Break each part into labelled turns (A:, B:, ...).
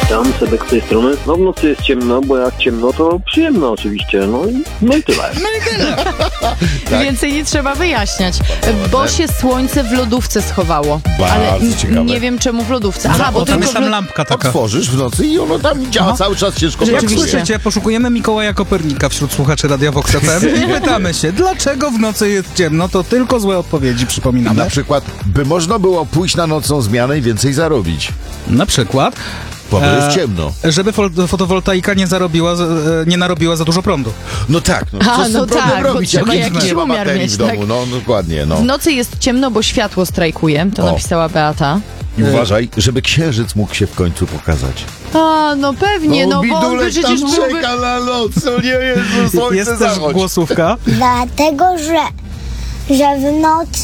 A: Witam, Sebek z tej strony. No w nocy jest ciemno, bo jak ciemno, to przyjemno oczywiście. No i tyle.
B: Tak.
C: Więcej nie trzeba wyjaśniać, bo się słońce w lodówce schowało.
B: Bardzo
C: Ale
B: ciekawe.
C: nie wiem czemu w lodówce. Aha,
D: Bo
C: bo
D: tam
C: tylko
D: jest tam lampka taka.
B: Otworzysz w nocy i ono tam działa cały czas, ciężko
D: Jak
C: Rzeczywiście.
B: pracuje.
D: słyszycie, poszukujemy Mikołaja Kopernika wśród słuchaczy Radia Vox FM i pytamy się, dlaczego w nocy jest ciemno? To tylko złe odpowiedzi, przypominamy.
B: Na przykład, by można było pójść na nocną zmianę i więcej zarobić.
D: Na przykład,
B: Bo jest ciemno.
D: żeby fotowoltaika nie narobiła za dużo prądu.
B: No tak, no co
C: A,
B: z
C: no
B: tym problem
C: tak, bo
B: robić,
C: trzeba
B: jak
C: jakiś
B: nie ma
C: umiar
B: baterii
C: mieć,
B: w domu?
C: tak.
B: No dokładnie, no.
C: w nocy jest ciemno, bo światło strajkuje. To
B: O.
C: napisała Beata.
B: I uważaj, żeby księżyc mógł się w końcu pokazać.
C: A, no pewnie, no bo on by
B: bidulek
C: przecież
B: tam
C: byłby...
B: czeka na noc, o nie Jezu, słońce
D: Jest też
B: zachodź.
D: głosówka.
E: Dlatego, że w nocy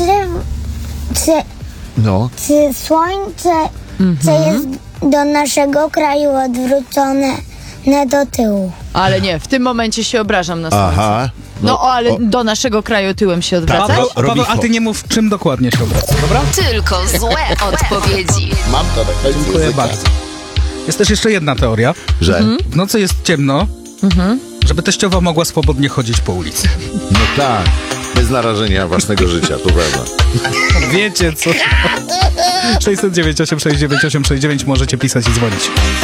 B: No,
E: słońce jest do naszego kraju odwrócone do tyłu.
C: Ale nie, w tym momencie się obrażam na słońce.
B: aha.
C: No, ale do naszego kraju tyłem się odwraca.
D: Paweł,
B: robi
D: a ty nie mów, czym dokładnie się obraca, dobra?
F: Tylko złe odpowiedzi.
B: Mam to tak.
D: Dziękuję bardzo. Jest też jeszcze jedna teoria.
B: Że?
D: W nocy jest ciemno, żeby teściowa mogła swobodnie chodzić po ulicy.
B: No tak. Bez narażenia własnego życia, to prawda.
D: Wiecie co? 609 869 869 możecie pisać i dzwonić.